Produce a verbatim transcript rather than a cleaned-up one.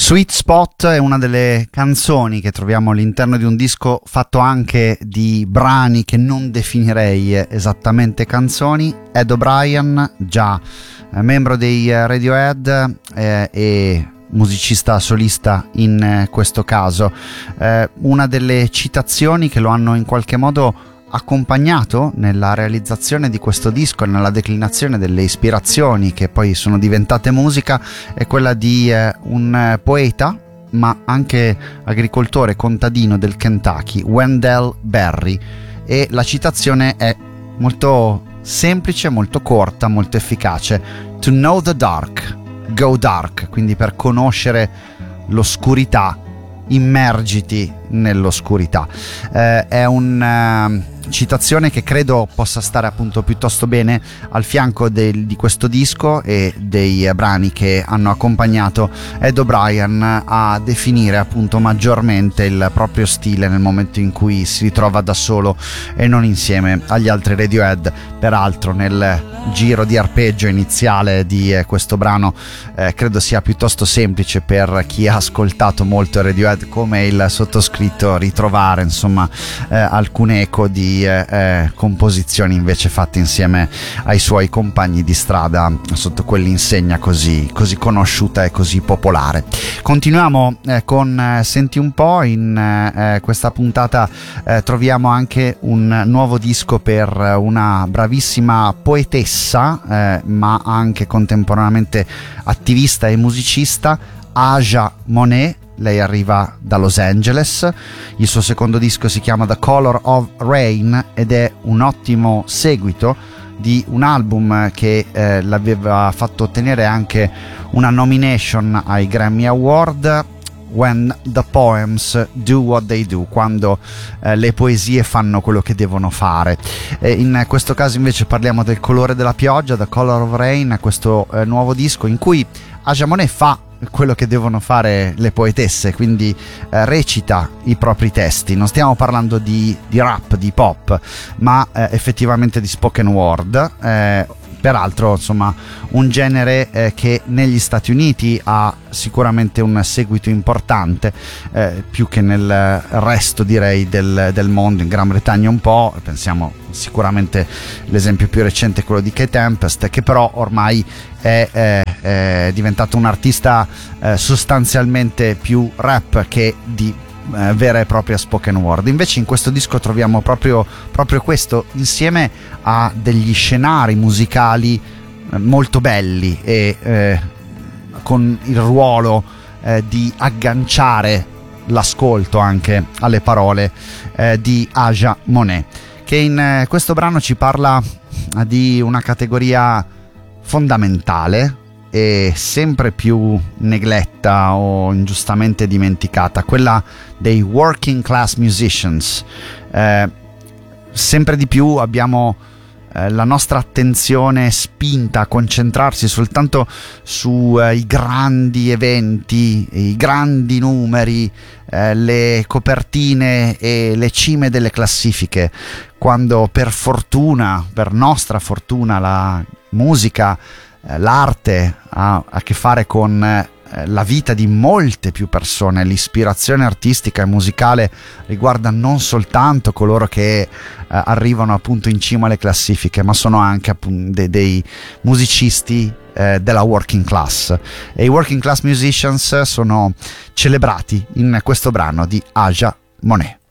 Sweet Spot è una delle canzoni che troviamo all'interno di un disco fatto anche di brani che non definirei esattamente canzoni. Ed O'Brien, già eh, membro dei Radiohead eh, e musicista solista in eh, questo caso, eh, una delle citazioni che lo hanno in qualche modo accompagnato nella realizzazione di questo disco e nella declinazione delle ispirazioni che poi sono diventate musica è quella di eh, un poeta ma anche agricoltore contadino del Kentucky, Wendell Berry, e la citazione è molto semplice, molto corta, molto efficace. To know the dark, go dark, quindi per conoscere l'oscurità immergiti nell'oscurità. Eh, è una uh, citazione che credo possa stare appunto piuttosto bene al fianco del, di questo disco e dei uh, brani che hanno accompagnato Ed O'Brien a definire appunto maggiormente il proprio stile nel momento in cui si ritrova da solo e non insieme agli altri Radiohead. Peraltro nel giro di arpeggio iniziale di eh, questo brano eh, credo sia piuttosto semplice per chi ha ascoltato molto Radiohead come il sottoscritto ritrovare insomma eh, alcun eco di eh, eh, composizioni invece fatte insieme ai suoi compagni di strada sotto quell'insegna così, così conosciuta e così popolare. Continuiamo eh, con eh, Senti un po'. In eh, questa puntata eh, troviamo anche un nuovo disco per una bravissima poetessa eh, ma anche contemporaneamente attivista e musicista, Aja Monet. Lei arriva da Los Angeles, il suo secondo disco si chiama The Color of Rain ed è un ottimo seguito di un album che eh, l'aveva fatto ottenere anche una nomination ai Grammy Award, When the Poems Do What They Do, quando eh, le poesie fanno quello che devono fare. E in questo caso invece parliamo del colore della pioggia, The Color of Rain, questo eh, nuovo disco in cui Aja Monet fa quello che devono fare le poetesse, quindi eh, recita i propri testi. Non stiamo parlando di, di rap, di pop, ma eh, effettivamente di spoken word. Eh, peraltro insomma un genere eh, che negli Stati Uniti ha sicuramente un seguito importante, eh, più che nel resto direi del, del mondo. In Gran Bretagna un po', pensiamo sicuramente l'esempio più recente è quello di Kate Tempest, che però ormai è, è, è diventato un artista eh, sostanzialmente più rap che di Eh, vera e propria spoken word. Invece in questo disco troviamo proprio, proprio questo, insieme a degli scenari musicali eh, molto belli e eh, con il ruolo eh, di agganciare l'ascolto anche alle parole eh, di Aja Monet, che in eh, questo brano ci parla eh, di una categoria fondamentale e sempre più negletta o ingiustamente dimenticata, quella dei working class musicians. Eh, sempre di più abbiamo eh, la nostra attenzione spinta a concentrarsi soltanto sui eh, grandi eventi, i grandi numeri, eh, le copertine e le cime delle classifiche, quando per fortuna, per nostra fortuna, la musica, l'arte ha a che fare con eh, la vita di molte più persone. L'ispirazione artistica e musicale riguarda non soltanto coloro che eh, arrivano appunto in cima alle classifiche, ma sono anche appunto de- dei musicisti eh, della working class, e i working class musicians sono celebrati in questo brano di Aja Monet.